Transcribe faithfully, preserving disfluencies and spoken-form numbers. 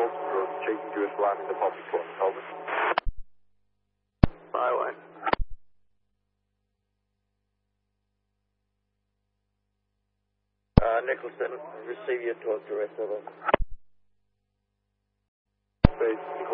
Road, checking U S line in the public court. Over. Byway. Uh, Nicholson, receive your talk to rest of us. Space.